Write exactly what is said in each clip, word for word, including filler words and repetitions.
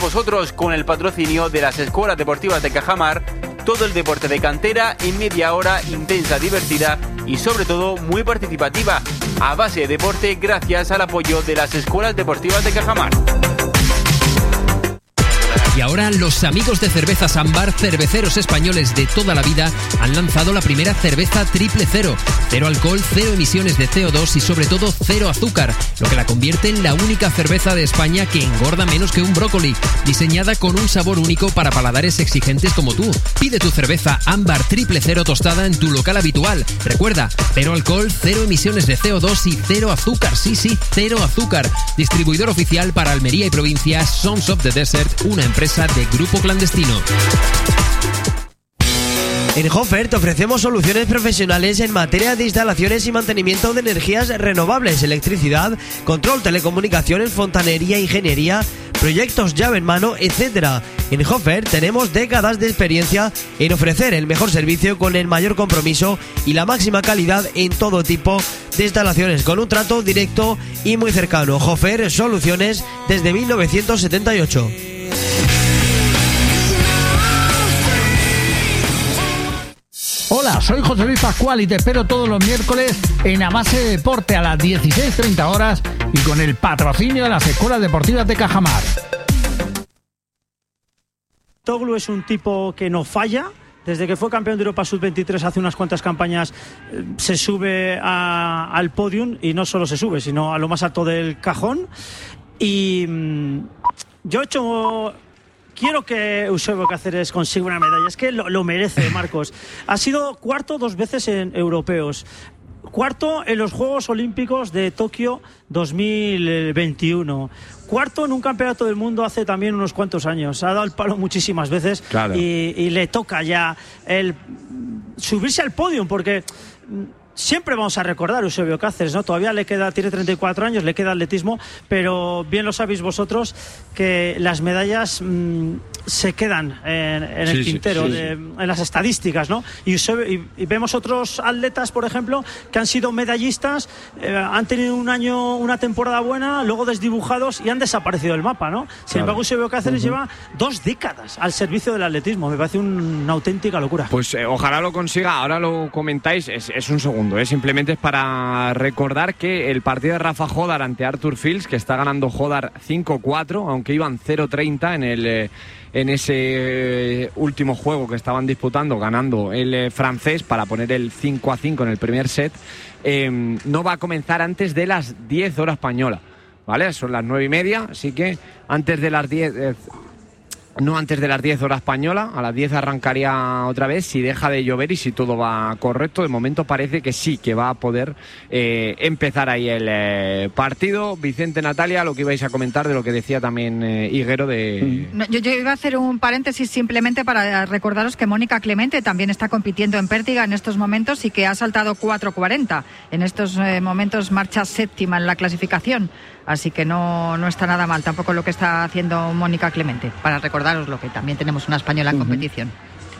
Vosotros con el patrocinio de las Escuelas Deportivas de Cajamar, todo el deporte de cantera en media hora intensa, divertida y sobre todo muy participativa, a base de deporte gracias al apoyo de las Escuelas Deportivas de Cajamar. Y ahora los amigos de Cervezas Ámbar, cerveceros españoles de toda la vida, han lanzado la primera cerveza triple cero. Cero alcohol, cero emisiones de C O dos y sobre todo cero azúcar, lo que la convierte en la única cerveza de España que engorda menos que un brócoli, diseñada con un sabor único para paladares exigentes como tú. Pide tu cerveza Ámbar triple cero tostada en tu local habitual. Recuerda, cero alcohol, cero emisiones de C O dos y cero azúcar. Sí, sí, cero azúcar. Distribuidor oficial para Almería y provincias, Sons of the Desert, una empresa de Grupo Clandestino. En Hofer te ofrecemos soluciones profesionales en materia de instalaciones y mantenimiento de energías renovables, electricidad, control, telecomunicaciones, fontanería, ingeniería, proyectos llave en mano, etcétera. En Hofer tenemos décadas de experiencia en ofrecer el mejor servicio con el mayor compromiso y la máxima calidad en todo tipo de instalaciones, con un trato directo y muy cercano. Hofer Soluciones desde mil novecientos setenta y ocho. Hola, soy José Luis Pascual y te espero todos los miércoles en A Base de Deporte a las dieciséis treinta horas y con el patrocinio de las Escuelas Deportivas de Cajamar. Toglu es un tipo que no falla. Desde que fue campeón de Europa sub veintitrés hace unas cuantas campañas, eh, se sube a, al podium, y no solo se sube, sino a lo más alto del cajón. Y mmm, yo he hecho... Quiero que Eusebio Cáceres consiga una medalla. Es que lo, lo merece, Marcos. Ha sido cuarto dos veces en europeos. Cuarto en los Juegos Olímpicos de Tokio dos mil veintiuno. Cuarto en un campeonato del mundo hace también unos cuantos años. Ha dado el palo muchísimas veces. Claro. y, y le toca ya el subirse al podio, porque... Siempre vamos a recordar a Eusebio Cáceres, ¿no? Todavía le queda, tiene treinta y cuatro años, le queda atletismo, pero bien lo sabéis vosotros que las medallas mmm, se quedan en, en sí, el tintero, sí, sí, de, sí. en las estadísticas, ¿no? Y, y, y vemos otros atletas, por ejemplo, que han sido medallistas, eh, han tenido un año, una temporada buena, luego desdibujados y han desaparecido del mapa, ¿no? Sin claro. embargo, Eusebio Cáceres uh-huh. lleva dos décadas al servicio del atletismo. Me parece un, una auténtica locura. Pues eh, ojalá lo consiga. Ahora lo comentáis, es, es un segundo. ¿eh? Simplemente es para recordar que el partido de Rafa Jodar ante Arthur Fields, que está ganando Jodar cinco cuatro, aunque iban cero treinta en el eh, en ese eh, último juego que estaban disputando, ganando el eh, francés para poner el cinco a cinco en el primer set, eh, no va a comenzar antes de las diez horas española, ¿vale? Son las nueve y media, así que antes de las diez... Eh, No antes de las diez horas española, a las diez arrancaría otra vez si deja de llover y si todo va correcto. De momento parece que sí, que va a poder eh, empezar ahí el eh, partido. Vicente, Natalia, lo que ibais a comentar de lo que decía también eh, Higuero de... No, yo, yo iba a hacer un paréntesis simplemente para recordaros que Mónica Clemente también está compitiendo en pértiga en estos momentos y que ha saltado cuatro cuarenta. En estos eh, momentos marcha séptima en la clasificación. Así que no, no está nada mal tampoco lo que está haciendo Mónica Clemente, para recordaros lo que también tenemos una española en uh-huh. competición.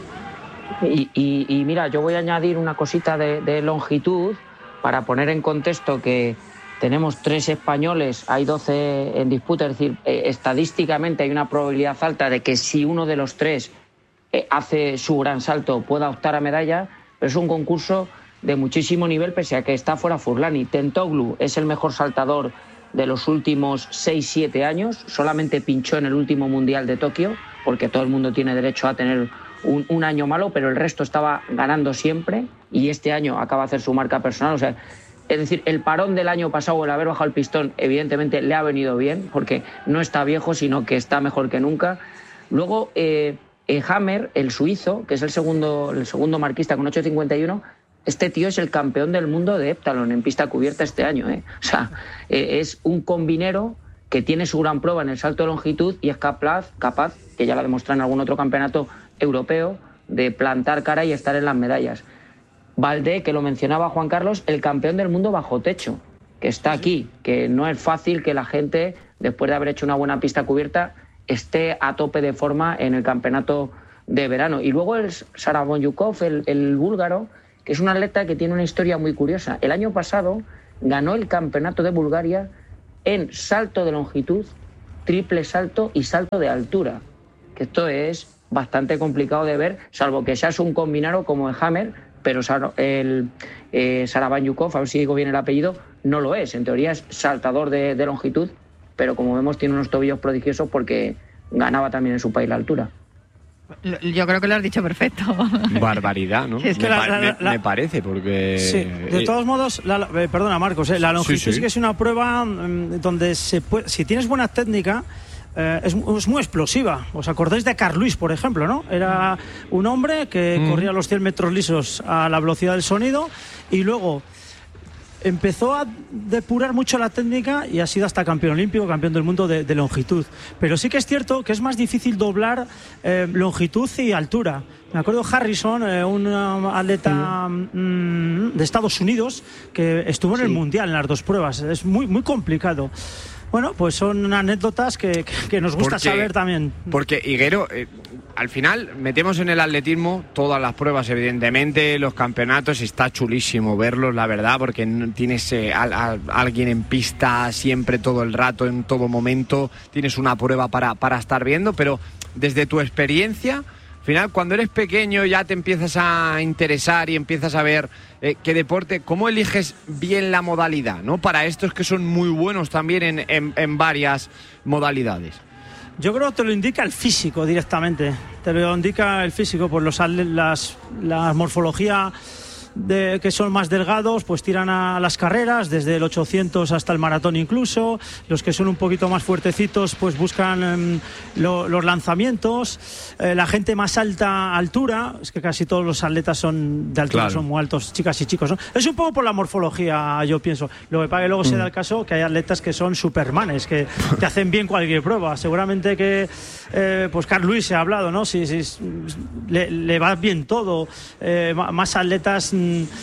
Y, y, y mira, yo voy a añadir una cosita de, de longitud para poner en contexto que tenemos tres españoles, hay doce en disputa, es decir, eh, estadísticamente hay una probabilidad alta de que si uno de los tres eh, hace su gran salto pueda optar a medalla, pero es un concurso de muchísimo nivel pese a que está fuera Furlani. Tentoglou es el mejor saltador de los últimos seis siete años, solamente pinchó en el último Mundial de Tokio, porque todo el mundo tiene derecho a tener un, un año malo, pero el resto estaba ganando siempre, y este año acaba de hacer su marca personal. O sea, es decir, el parón del año pasado, el haber bajado el pistón, evidentemente le ha venido bien, porque no está viejo, sino que está mejor que nunca. Luego, eh, eh, Hammer, el suizo, que es el segundo, el segundo marquista con ocho cincuenta y uno, este tío es el campeón del mundo de heptalon en pista cubierta este año, ¿eh? O sea, eh, es un combinero que tiene su gran prueba en el salto de longitud y es capaz, capaz, que ya lo ha demostrado en algún otro campeonato europeo, de plantar cara y estar en las medallas. Valdé, que lo mencionaba Juan Carlos, el campeón del mundo bajo techo, que está aquí, que no es fácil que la gente, después de haber hecho una buena pista cubierta, esté a tope de forma en el campeonato de verano. Y luego el Sarabonyukov, el, el búlgaro, que es un atleta que tiene una historia muy curiosa. El año pasado ganó el campeonato de Bulgaria en salto de longitud triple salto y salto de altura. Que esto es bastante complicado de ver, salvo que seas un combinado como el Hammer, pero el eh, Sarabayukov, a ver si digo bien el apellido, no lo es. En teoría es saltador de, de longitud, pero como vemos tiene unos tobillos prodigiosos porque ganaba también en su país la altura. Yo creo que lo has dicho perfecto. Barbaridad, ¿no? Es que me, la, pa- la, la, me, me parece, porque... Sí, de todos modos, la, eh, perdona Marcos, eh, la longitud sí, sí. sí que es una prueba mmm, donde se puede, si tienes buena técnica, eh, es, es muy explosiva. ¿Os acordáis de Carl Lewis, por ejemplo, no? Era un hombre que mm. corría los cien metros lisos a la velocidad del sonido y luego empezó a depurar mucho la técnica y ha sido hasta campeón olímpico, campeón del mundo de, de longitud. Pero sí que es cierto que es más difícil doblar eh, longitud y altura. Me acuerdo Harrison, eh, un um, atleta mm, de Estados Unidos que estuvo en sí. el Mundial en las dos pruebas. Es muy, muy complicado. Bueno, pues son anécdotas que, que, que nos gusta porque, saber también. Porque, Higuero, eh, al final metemos en el atletismo todas las pruebas, evidentemente, los campeonatos, está chulísimo verlos, la verdad, porque tienes eh, a, a, a alguien en pista siempre, todo el rato, en todo momento, tienes una prueba para, para estar viendo, pero desde tu experiencia... Al final, cuando eres pequeño ya te empiezas a interesar y empiezas a ver eh, qué deporte, cómo eliges bien la modalidad, ¿no? Para estos que son muy buenos también en, en, en varias modalidades. Yo creo que te lo indica el físico directamente, te lo indica el físico, por los las la morfología de, que son más delgados, pues tiran a las carreras, desde el ochocientos hasta el maratón incluso. Los que son un poquito más fuertecitos, pues buscan eh, lo, los lanzamientos. Eh, la gente más alta altura, es que casi todos los atletas son de altura, claro. son muy altos, chicas y chicos, ¿no? Es un poco por la morfología, yo pienso. Lo que pasa que luego mm. se da el caso que hay atletas que son supermanes, que te hacen bien cualquier prueba. Seguramente que, eh, pues Carl Lewis se ha hablado, ¿no? Si, si le, le va bien todo. Eh, más atletas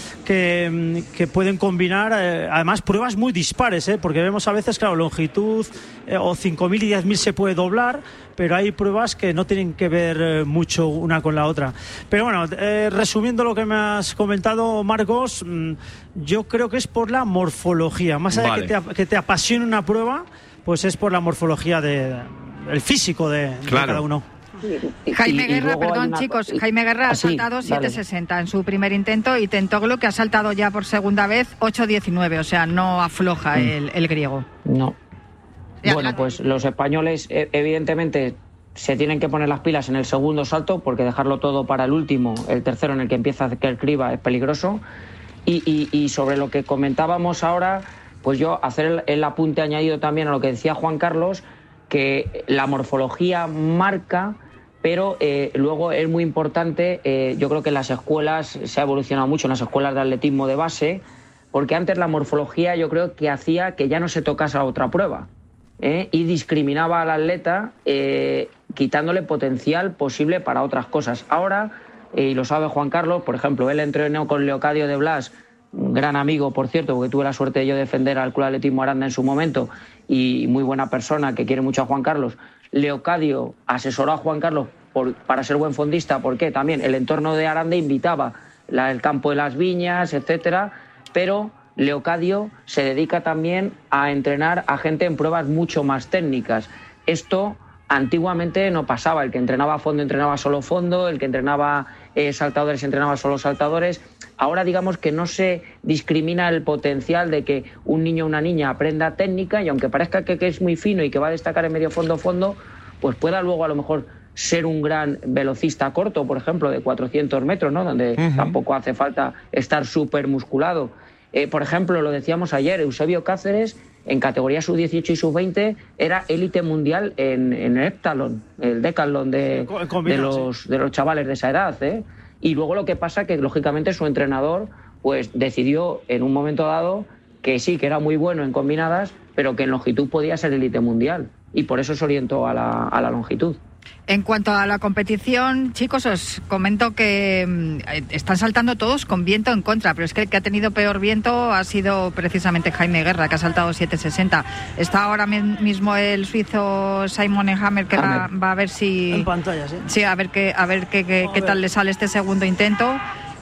Que, que pueden combinar eh, además pruebas muy dispares, ¿eh? Porque vemos a veces, claro, longitud eh, o cinco mil y diez mil se puede doblar, pero hay pruebas que no tienen que ver eh, mucho una con la otra. Pero bueno, eh, resumiendo lo que me has comentado, Marcos, mmm, yo creo que es por la morfología, más allá vale. de que te, que te apasione una prueba, pues es por la morfología de, de el físico de, claro. de cada uno. Jaime y, y Guerra, perdón una... chicos, Jaime Guerra ha saltado sí, siete sesenta en su primer intento y Tentoglu, que ha saltado ya por segunda vez ocho diecinueve, o sea, no afloja mm. el, el griego. No. Ya, bueno, la... pues los españoles evidentemente se tienen que poner las pilas en el segundo salto, porque dejarlo todo para el último, el tercero en el que empieza Kerr Kriva, es peligroso. Y, y, y sobre lo que comentábamos ahora, pues yo hacer el, el apunte añadido también a lo que decía Juan Carlos, que la morfología marca... Pero eh, luego es muy importante, eh, yo creo que en las escuelas se ha evolucionado mucho, en las escuelas de atletismo de base, porque antes la morfología yo creo que hacía que ya no se tocase a otra prueba, ¿eh? Y discriminaba al atleta eh, quitándole potencial posible para otras cosas. Ahora, eh, y lo sabe Juan Carlos, por ejemplo, él entrenó con Leocadio de Blas, un gran amigo, por cierto, porque tuve la suerte de yo defender al Club Atletismo Aranda en su momento, y muy buena persona que quiere mucho a Juan Carlos. Leocadio asesoró a Juan Carlos por, para ser buen fondista, porque también el entorno de Aranda invitaba la, el campo de las viñas, etcétera, pero Leocadio se dedica también a entrenar a gente en pruebas mucho más técnicas. Esto antiguamente no pasaba, el que entrenaba a fondo entrenaba solo fondo, el que entrenaba eh, saltadores entrenaba solo saltadores. Ahora digamos que no se discrimina el potencial de que un niño o una niña aprenda técnica, y aunque parezca que, que es muy fino y que va a destacar en medio fondo fondo, pues pueda luego a lo mejor ser un gran velocista corto, por ejemplo, de cuatrocientos metros, ¿no? Donde uh-huh. tampoco hace falta estar súper musculado. Eh, por ejemplo, lo decíamos ayer, Eusebio Cáceres, en categoría sub dieciocho y sub veinte, era élite mundial en, en el heptalón, el decathlon de, de, los, de los chavales de esa edad, ¿eh? Y luego lo que pasa que, lógicamente, su entrenador pues decidió en un momento dado que sí, que era muy bueno en combinadas, pero que en longitud podía ser élite mundial. Y por eso se orientó a la, a la longitud. En cuanto a la competición, chicos, os comento que eh, están saltando todos con viento en contra, pero es que el que ha tenido peor viento ha sido precisamente Jaime Guerra, que ha saltado siete sesenta. Está ahora mismo el suizo Simon Hammer, que va, va a ver si... En pantalla, sí. Sí, a ver qué, a ver qué, qué, qué tal le sale este segundo intento.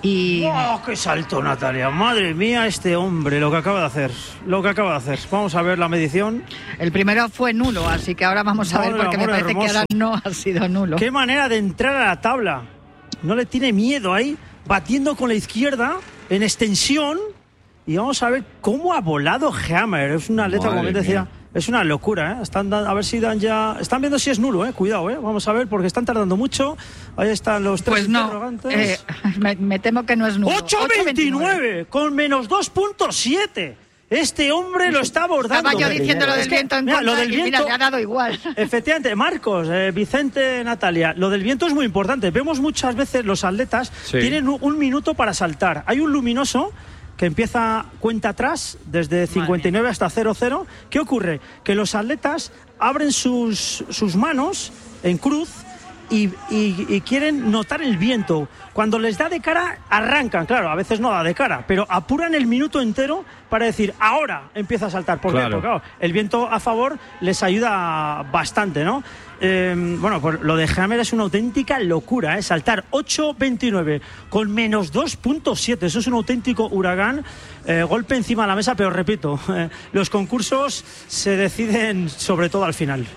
Y... ¡Oh, qué salto, Natalia! Madre mía, este hombre, lo que acaba de hacer. Lo que acaba de hacer. Vamos a ver la medición. El primero fue nulo, así que ahora vamos a ver, Madre, porque me amor parece hermoso. que ahora no ha sido nulo. Qué manera de entrar a la tabla. No le tiene miedo ahí, batiendo con la izquierda, en extensión. Y vamos a ver cómo ha volado Hammer. Es una atleta, como bien decía, mía. Es una locura, ¿eh? Están a ver si dan ya... Están viendo si es nulo, ¿eh? Cuidado, ¿eh? Vamos a ver, porque están tardando mucho. Ahí están los tres pues no, interrogantes. Eh, me, me temo que no es nulo. ocho veintinueve con menos dos punto siete. Este hombre lo está abordando. Estaba yo diciendo lo del viento en mira, contra lo del y viento, mira, le ha dado igual. Efectivamente, Marcos, eh, Vicente, Natalia, lo del viento es muy importante. Vemos muchas veces los atletas sí. tienen un, un minuto para saltar. Hay un luminoso que empieza cuenta atrás desde cincuenta y nueve hasta cero cero. ¿Qué ocurre? Que los atletas abren sus, sus manos en cruz y, y, y quieren notar el viento. Cuando les da de cara, arrancan. Claro, a veces no da de cara, pero apuran el minuto entero para decir, ahora empieza a saltar. ¿Por claro. qué? Porque claro, el viento a favor les ayuda bastante, ¿no? Eh, bueno, pues lo de Hammer es una auténtica locura, ¿eh? Saltar ocho veintinueve con menos dos punto siete, eso es un auténtico huracán, eh, golpe encima de la mesa, pero repito, eh, los concursos se deciden sobre todo al final.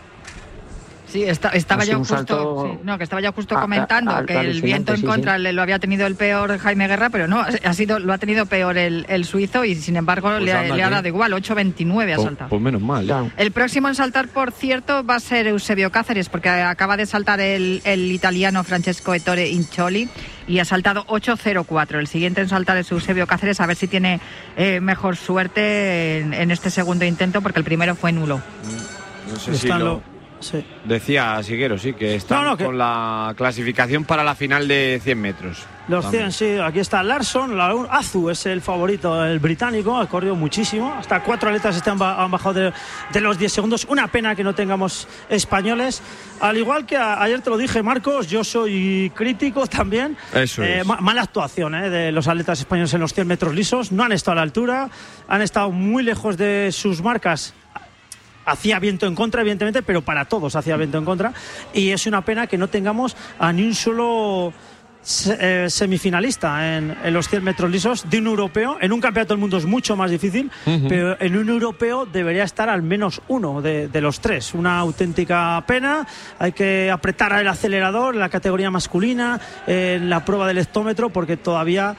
Sí, está, estaba yo justo, salto... sí, no, que estaba yo justo a, comentando a, a, que el viento en sí, contra sí. Le, lo había tenido el peor Jaime Guerra, pero no, ha sido, lo ha tenido peor el, el suizo y sin embargo pues le, le ha dado igual, ocho veintinueve ha saltado. Pues menos mal. ¿eh? El próximo en saltar, por cierto, va a ser Eusebio Cáceres, porque acaba de saltar el, el italiano Francesco Ettore Inccioli y ha saltado ocho cero cuatro. El siguiente en saltar es Eusebio Cáceres, a ver si tiene eh, mejor suerte en, en este segundo intento, porque el primero fue nulo. No sé si lo... Sí. Decía Siguero, sí, que están no, no, que... con la clasificación para la final de cien metros. Los también. cien, sí, aquí está Larson, la, Azu es el favorito, el británico, ha corrido muchísimo, hasta cuatro atletas están, han bajado de, de los diez segundos, una pena que no tengamos españoles, al igual que a, ayer te lo dije, Marcos, yo soy crítico también. Eso eh, es. ma, mala actuación eh, de los atletas españoles en los cien metros lisos, no han estado a la altura, han estado muy lejos de sus marcas. Hacía viento en contra, evidentemente, pero para todos hacía viento en contra. Y es una pena que no tengamos a ni un solo eh, semifinalista en, en los cien metros lisos de un europeo. En un campeonato del mundo es mucho más difícil, uh-huh. pero en un europeo debería estar al menos uno de, de los tres. Una auténtica pena. Hay que apretar el acelerador en la categoría masculina, en la prueba del hectómetro, porque todavía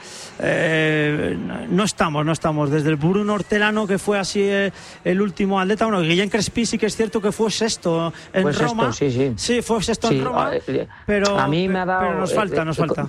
eh, no estamos, no estamos. Desde el Bruno Hortelano, que fue así eh, el último atleta, bueno, Guillén Crespi sí que es cierto que fue sexto en fue Roma. Sexto, sí, sí. sí, fue sexto sí, en Roma, eh, pero, a mí me ha dado, pero nos falta, nos eh, falta.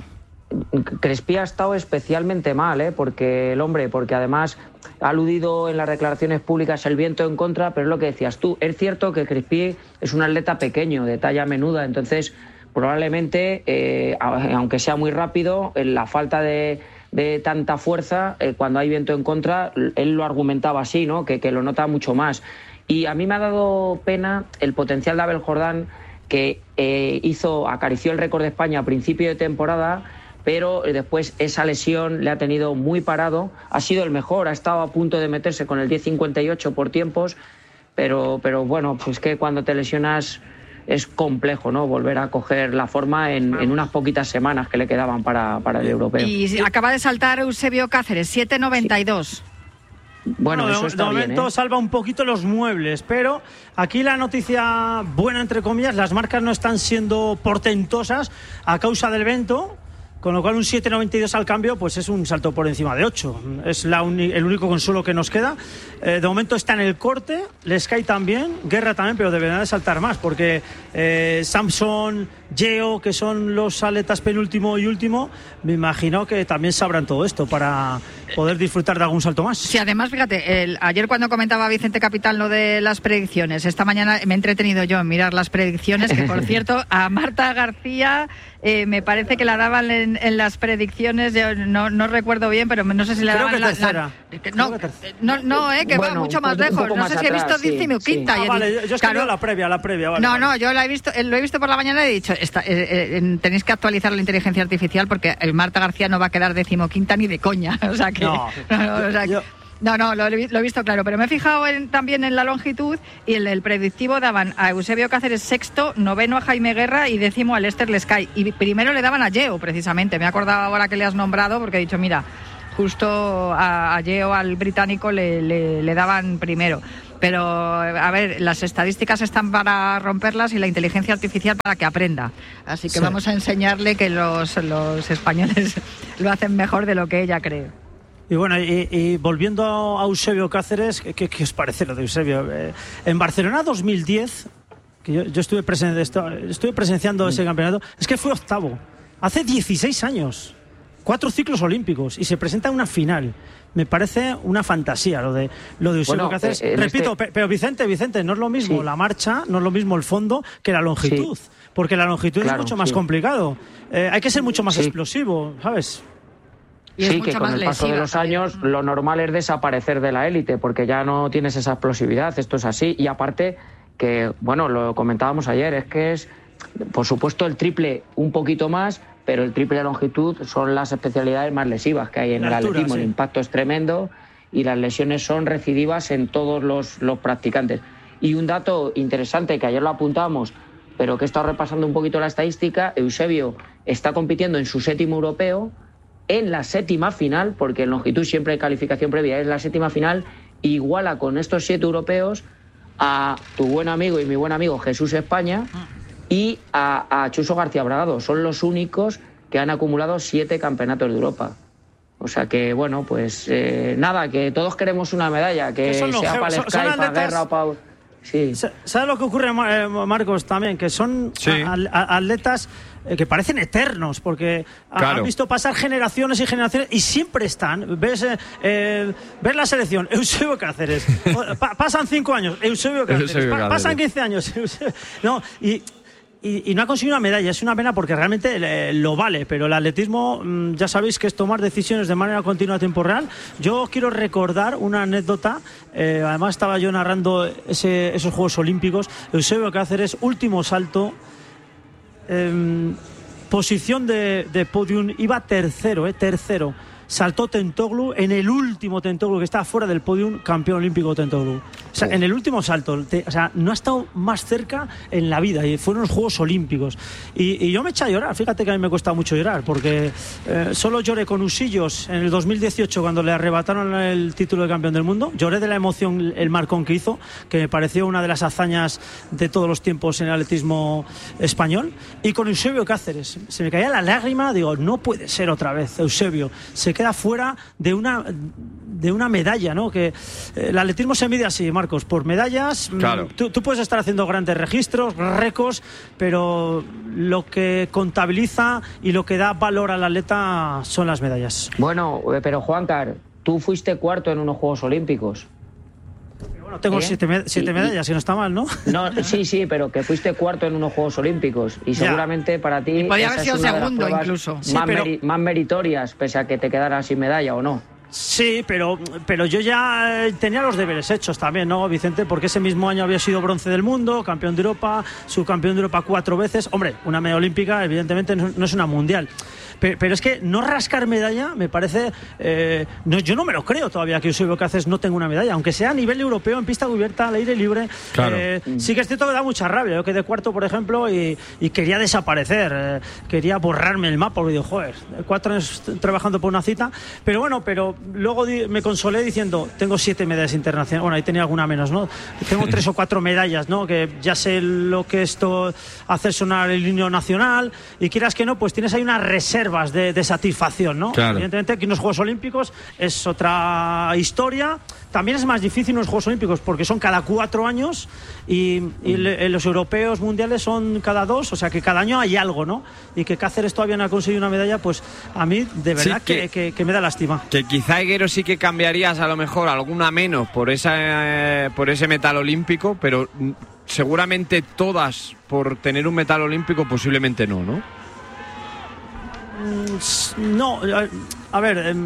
Crespi ha estado especialmente mal, ¿eh? Porque el hombre, porque además ha aludido en las declaraciones públicas el viento en contra, pero es lo que decías tú. Es cierto que Crespi es un atleta pequeño, de talla menuda, entonces probablemente, eh, aunque sea muy rápido, en la falta de, de tanta fuerza, eh, cuando hay viento en contra, él lo argumentaba así, ¿no? Que, que lo nota mucho más. Y a mí me ha dado pena el potencial de Abel Jordán, que eh, hizo, acarició el récord de España a principio de temporada, pero después esa lesión le ha tenido muy parado. Ha sido el mejor, ha estado a punto de meterse con el diez cincuenta y ocho por tiempos, pero, pero bueno, pues que cuando te lesionas es complejo, ¿no? Volver a coger la forma en, en unas poquitas semanas que le quedaban para, para el europeo. Y acaba de saltar Eusebio Cáceres, siete noventa y dos. Sí. Bueno, bueno, eso está de momento bien, ¿eh? salva un poquito los muebles, pero aquí la noticia buena, entre comillas, las marcas no están siendo portentosas a causa del viento, con lo cual un siete noventa y dos al cambio pues es un salto por encima de ocho, es la uni- el único consuelo que nos queda. Eh, de momento está en el corte, Sky también, Guerra también, pero deberán de saltar más, porque eh, Samson, Geo, que son los atletas penúltimo y último, me imagino que también sabrán todo esto para poder disfrutar de algún salto más. Sí, además, fíjate, el, ayer cuando comentaba Vicente Capital lo de las predicciones, esta mañana me he entretenido yo en mirar las predicciones, que por cierto, a Marta García eh, me parece que la daban en, en las predicciones, yo no, no recuerdo bien, pero no sé si la Creo daban que la, tercera. la, no, no, no, eh, que bueno, va mucho más un lejos, poco no más sé si he atrás, visto sí, decimoquinta. sí. Ah, y vale, dicho, yo es que veo la previa, la previa, vale. No, vale. no, yo la he visto, lo he visto por la mañana y he dicho, esta, eh, eh, tenéis que actualizar la inteligencia artificial porque el Marta García no va a quedar decimoquinta ni de coña, o sea que... No, no, o sea, yo, No, no, lo, he- lo he visto claro, pero me he fijado en- también en la longitud y en el predictivo daban a Eusebio Cáceres sexto, noveno a Jaime Guerra y décimo a Lester Lescay. Y primero le daban a Yeo, precisamente. Me he acordado ahora que le has nombrado porque he dicho, mira, justo a, a Yeo, al británico, le, le, le daban primero. Pero, a ver, las estadísticas están para romperlas y la inteligencia artificial para que aprenda. Así que Sí. vamos a enseñarle que los, los españoles lo hacen mejor de lo que ella cree. Y bueno, y, y volviendo a Eusebio Cáceres, ¿qué, qué os parece lo de Eusebio? Eh, en Barcelona dos mil diez, que yo, yo estuve, presen, esto- estuve presenciando ese campeonato, es que fue octavo. Hace dieciséis años, cuatro ciclos olímpicos, y se presenta una final. Me parece una fantasía lo de lo de Eusebio Bueno, Cáceres. eh, en Repito, este- pe- pero Vicente, Vicente, no es lo mismo Sí. la marcha, no es lo mismo el fondo que la longitud. Sí. Porque la longitud Claro, es mucho más sí. complicado. Eh, hay que ser mucho más Sí. explosivo, ¿sabes? Y es Sí, mucho que con más el paso de lesiva los también. años lo normal es desaparecer de la élite porque ya no tienes esa explosividad, esto es así. Y aparte que, bueno, lo comentábamos ayer, es que es, por supuesto, el triple un poquito más, pero el triple de longitud son las especialidades más lesivas que hay en La el altura, atletismo. sí. El impacto es tremendo y las lesiones son recidivas en todos los, los practicantes. Y un dato interesante que ayer lo apuntamos, pero que he estado repasando un poquito la estadística, Eusebio está compitiendo en su séptimo europeo, en la séptima final, porque en longitud siempre hay calificación previa, es la séptima final, iguala con estos siete europeos a tu buen amigo y mi buen amigo Jesús España y a, a Chuso García Bragado. Son los únicos que han acumulado siete campeonatos de Europa. O sea que, bueno, pues eh, nada, que todos queremos una medalla, que Que son los sea ge- para son- el son Sky, para atletas- Guerra o para... Sí. Sa- ¿Sabes lo que ocurre, Ma- eh, Marcos, también? Que son Sí. a- a- atletas eh, que parecen eternos, porque ha- Claro. han visto pasar generaciones y generaciones y siempre están. Ves, eh, eh, ves la selección, Eusebio Cáceres. O- pa- pasan cinco años, Eusebio Cáceres. Eusebio Pa- Cáceres. pasan quince años, Eusebio- no, y... Y, y no ha conseguido una medalla, es una pena porque realmente eh, lo vale, pero el atletismo, mm, ya sabéis que es tomar decisiones de manera continua a tiempo real. Yo quiero recordar una anécdota, eh, además estaba yo narrando ese- esos Juegos Olímpicos, Eusebio Cáceres, último salto, em, posición de, de podium, iba tercero, eh, tercero. Saltó Tentoglu en el último Tentoglu que está fuera del podium, campeón olímpico Tentoglu. O sea, en el último salto, te- o sea, no ha estado más cerca en la vida y fueron los Juegos Olímpicos. Y, y yo me eché a llorar, fíjate que a mí me cuesta mucho llorar, porque eh, solo lloré con Usillos en el dos mil dieciocho cuando le arrebataron el título de campeón del mundo. Lloré de la emoción el marcón que hizo, que me pareció una de las hazañas de todos los tiempos en el atletismo español. Y con Eusebio Cáceres, se me caía la lágrima, digo, no puede ser otra vez, Eusebio. Se queda fuera de una de una medalla, ¿no? Que eh, el atletismo se mide así, Marcos, por medallas. mm, Claro. Tú, tú puedes estar haciendo grandes registros, récords, pero lo que contabiliza y lo que da valor al atleta son las medallas. Bueno, eh, pero Juancar, tú fuiste cuarto en unos Juegos Olímpicos. Bueno, tengo ¿Eh? siete, med- siete Y- y- medallas, si no está mal, ¿no? No, sí, sí, pero que fuiste cuarto en unos Juegos Olímpicos y Ya. seguramente para ti Y podía esa haber es sido una de las segundo pruebas incluso. Sí, más, pero- meri- más meritorias, pese a que te quedaras sin medalla o no. Sí, pero, pero yo ya eh, tenía los deberes hechos también, ¿no, Vicente? Porque ese mismo año había sido bronce del mundo, campeón de Europa, subcampeón de Europa cuatro veces. Hombre, una medalla olímpica, evidentemente, no, no es una mundial. Pero, pero es que no rascar medalla me parece... eh, no, yo no me lo creo todavía que Eusebio Cáceres no tenga una medalla, aunque sea a nivel europeo, en pista cubierta, al aire libre. Claro. Eh, sí que es cierto que da mucha rabia. Yo quedé cuarto, por ejemplo, y, y quería desaparecer. eh, quería borrarme el mapa, porque digo, joder, cuatro años trabajando por una cita. Pero bueno, pero luego di- me consolé diciendo, tengo siete medallas internacionales. Bueno, ahí tenía alguna menos, ¿no? Tengo tres o cuatro medallas, ¿no? Que ya sé lo que esto hacer sonar el himno nacional. Y quieras que no, pues tienes ahí unas reservas de, de satisfacción, ¿no? Claro. Evidentemente que unos Juegos Olímpicos es otra historia. También es más difícil unos Juegos Olímpicos porque son cada cuatro años y, y le- los europeos mundiales son cada dos, o sea que cada año hay algo, ¿no? Y que Cáceres todavía no ha conseguido una medalla, pues a mí de verdad Sí, que- que, que- que me da lástima. Que quizá, Higuero, sí que cambiarías a lo mejor alguna menos por, esa, eh, por ese metal olímpico, pero mm, seguramente todas por tener un metal olímpico posiblemente no, ¿no? No, a- a ver, em,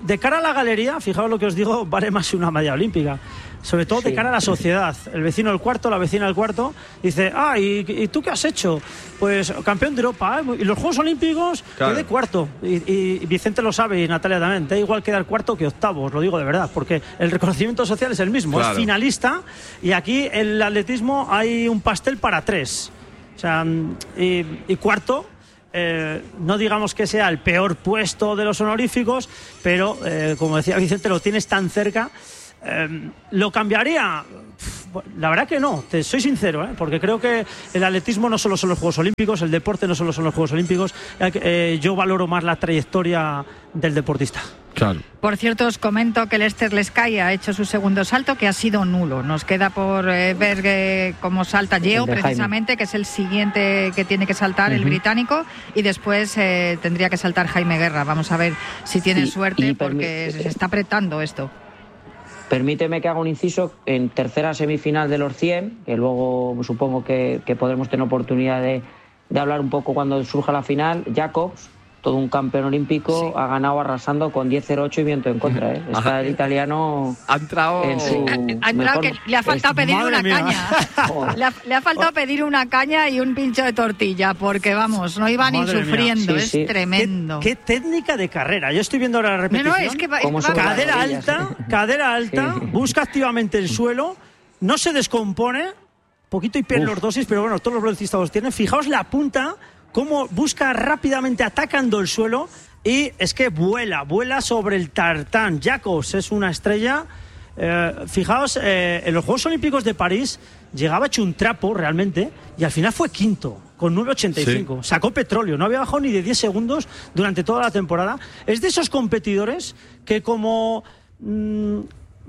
de cara a la galería, fijaos lo que os digo, vale más una medalla olímpica. Sobre todo de Sí. cara a la sociedad. El vecino del cuarto, la vecina del cuarto, dice, ah, ¿y, y tú qué has hecho? Pues campeón de Europa, ¿eh? Y los Juegos Olímpicos, Claro. quedé cuarto. Y, y Vicente lo sabe y Natalia también. Da igual quedar cuarto que octavo, os lo digo de verdad, porque el reconocimiento social es el mismo. Claro. Es finalista y aquí en el atletismo hay un pastel para tres. O sea, y, y cuarto... Eh, no digamos que sea el peor puesto de los honoríficos, pero eh, como decía Vicente, lo tienes tan cerca. Eh, ¿Lo cambiaría? Pff, la verdad que no, te soy sincero, ¿eh? Porque creo que el atletismo no solo son los Juegos Olímpicos, el deporte no solo son los Juegos Olímpicos. Eh, yo valoro más la trayectoria del deportista. Claro. Por cierto, os comento que Lester Leskai ha hecho su segundo salto, que ha sido nulo. Nos queda por eh, ver eh, cómo salta Yeo, El de precisamente, Jaime. que es el siguiente que tiene que saltar, el Ujú. británico, y después eh, tendría que saltar Jaime Guerra. Vamos a ver si tiene Y- suerte, y porque permi- se está apretando esto. Permíteme que haga un inciso en tercera semifinal de los cien, que luego supongo que, que podremos tener oportunidad de, de hablar un poco cuando surja la final. Jacobs, todo un campeón olímpico, Sí. ha ganado arrasando con diez cero ocho y viento en contra. ¿eh? Está Ajá. el italiano Ha entrado... en su Ha entrado mejor- que le ha faltado Es- pedir madre una mía. caña. Joder. Le ha, le ha faltado pedir una caña y un pincho de tortilla, porque vamos, no iba ni Madre mía. sufriendo, Sí, es sí. tremendo. ¿Qué, qué técnica de carrera? Yo estoy viendo ahora la No, repetición. no, es que va, ¿Cómo va- sobre las Cadera rodillas, alta, eh? cadera alta, Sí. busca activamente el suelo, no se descompone, poquito hiperlordosis, pero bueno, todos los velocistas los tienen. Fijaos la punta, cómo busca rápidamente atacando el suelo y es que vuela, vuela sobre el tartán. Jacobs es una estrella. Eh, fijaos, eh, en los Juegos Olímpicos de París llegaba hecho un trapo realmente y al final fue quinto con nueve ochenta y cinco. Sí. Sacó petróleo, no había bajado ni de diez segundos durante toda la temporada. Es de esos competidores que como... mm,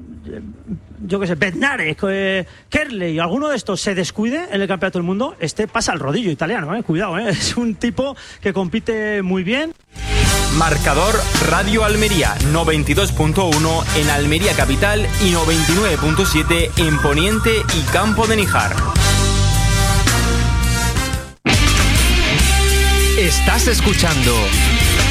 yo qué sé, Bednarek, eh, Kerley, alguno de estos se descuide en el Campeonato del Mundo, este pasa al rodillo italiano, eh, cuidado, eh, es un tipo que compite muy bien. Marcador Radio Almería noventa y dos punto uno en Almería Capital y noventa y nueve punto siete en Poniente y Campo de Níjar. Estás escuchando